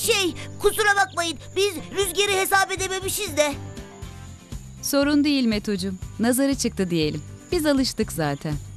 Kusura bakmayın. Biz rüzgarı hesap edememişiz de. Sorun değil Meto'cum. Nazarı çıktı diyelim. Biz alıştık zaten.